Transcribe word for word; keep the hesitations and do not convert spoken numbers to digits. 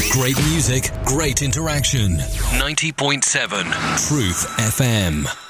Great music, great interaction. ninety point seven Truth F M.